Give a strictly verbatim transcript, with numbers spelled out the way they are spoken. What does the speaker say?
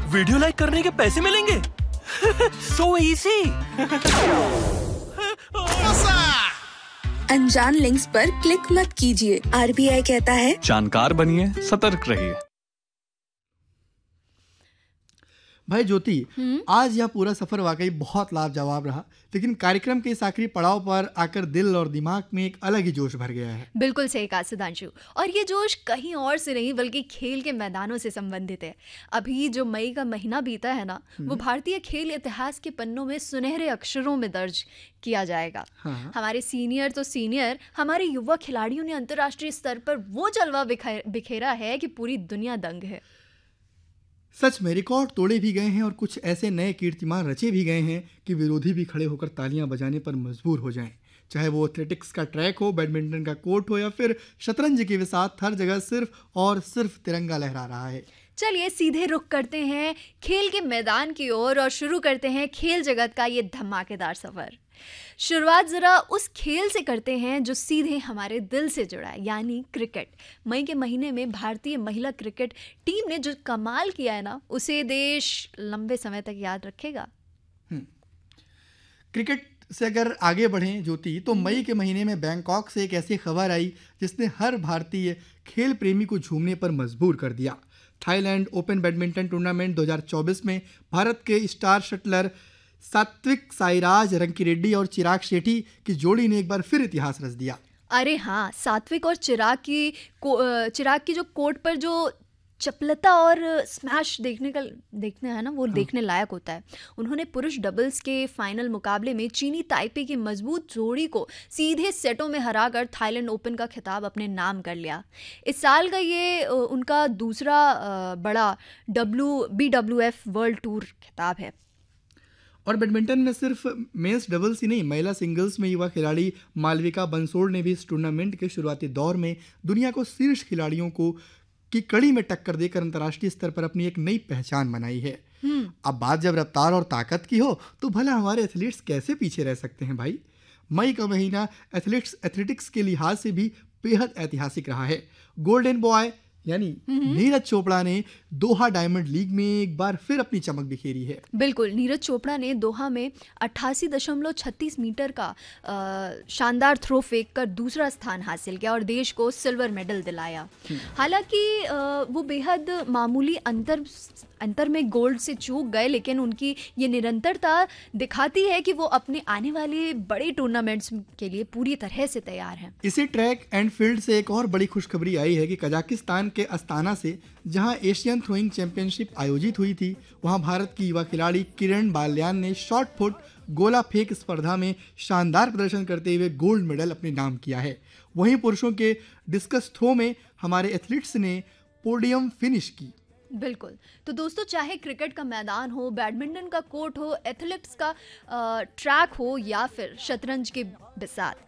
Video like करने के पैसे मिलेंगे? So easy. अनजान लिंक्स पर क्लिक मत कीजिए। आरबीआई कहता है जानकार बनिए, सतर्क रहिए। भाई ज्योति, आज यह पूरा सफर वाकई बहुत लाजवाब रहा, लेकिन कार्यक्रम के इस आखिरी पड़ाव पर आकर दिल और दिमाग में एक अलग ही जोश भर गया है। बिल्कुल सही कहा सुधांशु, और ये जोश कहीं और से नहीं बल्कि खेल के मैदानों से संबंधित है। अभी जो मई का महीना बीता है ना, वो भारतीय खेल इतिहास के पन्नों में सुनहरे अक्षरों में दर्ज किया जाएगा। हाँ। हमारे सीनियर तो सीनियर, हमारे युवा खिलाड़ियों ने अंतर्राष्ट्रीय स्तर पर वो जलवा बिखेरा है कि पूरी दुनिया दंग है। सच में रिकॉर्ड तोड़े भी गए हैं और कुछ ऐसे नए कीर्तिमान रचे भी गए हैं कि विरोधी भी खड़े होकर तालियां बजाने पर मजबूर हो जाएं। चाहे वो एथलेटिक्स का ट्रैक हो, बैडमिंटन का कोर्ट हो या फिर शतरंज के साथ हर जगह सिर्फ और सिर्फ तिरंगा लहरा रहा है। चलिए सीधे रुख करते हैं खेल के मैदान की ओर और शुरू करते हैं खेल जगत का ये धमाकेदार सफर। शुरुआत जरा उस खेल से करते हैं जो सीधे हमारे दिल से जुड़ा है, यानी क्रिकेट। मई के महीने में भारतीय महिला क्रिकेट टीम ने जो कमाल किया है ना, उसे देश लंबे समय तक याद रखेगा। क्रिकेट से अगर आगे बढ़ें ज्योति, तो मई के महीने में बैंकॉक से एक ऐसी खबर आई जिसने हर भारतीय खेल प्रेमी को झूमने पर मजबूर कर दिया। थाईलैंड ओपन बैडमिंटन टूर्नामेंट दो हज़ार चौबीस में भारत के स्टार शटलर सात्विक साईराज रंकीरेड्डी और चिराग शेट्टी की जोड़ी ने एक बार फिर इतिहास रच दिया। अरे हाँ, सात्विक और चिराग की चिराग की जो कोर्ट पर जो चपलता और स्मैश देखने का देखने है ना, वो हाँ। देखने लायक होता है। उन्होंने पुरुष डबल्स के फाइनल मुकाबले में चीनी ताइपे की मजबूत जोड़ी को सीधे सेटों में हराकर थाईलैंड ओपन का खिताब अपने नाम कर लिया। इस साल का ये उनका दूसरा बड़ा W B W F world tour खिताब है। और बैडमिंटन में सिर्फ मेंस डबल्स ही नहीं, महिला सिंगल्स में युवा खिलाड़ी मालविका बंसोड़ ने भी इस टूर्नामेंट के शुरुआती दौर में दुनिया को शीर्ष खिलाड़ियों को की कड़ी में टक्कर देकर अंतर्राष्ट्रीय स्तर पर अपनी एक नई पहचान बनाई है। अब बात जब रफ्तार और ताकत की हो, तो भला हमारे एथलीट्स कैसे पीछे रह सकते हैं भाई। मई का महीना एथलीट्स एथलेटिक्स के लिहाज से भी बेहद ऐतिहासिक रहा है। गोल्डन बॉय यानी नीरज चोपड़ा ने दोहा डायमंड लीग में एक बार फिर अपनी चमक बिखेरी है। बिल्कुल, नीरज चोपड़ा ने दोहा में अट्ठासी दशमलव छत्तीस मीटर का शानदार थ्रो फेंक कर दूसरा स्थान हासिल किया और देश को सिल्वर मेडल दिलाया। हालांकि वो बेहद मामूली अंतर अंतर में गोल्ड से चूक गए, लेकिन उनकी ये निरंतरता दिखाती है कि वो अपने आने वाले बड़े टूर्नामेंट्स के लिए पूरी तरह से तैयार हैं। इसी ट्रैक एंड फील्ड से एक और बड़ी खुशखबरी आई है कि कजाकिस्तान के अस्ताना से, जहां एशियन थ्रोइंग चैंपियनशिप आयोजित हुई थी, वहां भारत की युवा खिलाड़ी किरण बाल्यान ने शॉट पुट गोला फेंक स्पर्धा में शानदार प्रदर्शन करते हुए गोल्ड मेडल अपने नाम किया है। वहीं पुरुषों के डिस्कस थ्रो में हमारे एथलीट्स ने पोडियम फिनिश की। बिल्कुल, तो दोस्तों, चाहे क्रिकेट का मैदान हो, बैडमिंटन का कोर्ट हो, एथलेटिक्स का ट्रैक हो या फिर शतरंज के बिसात,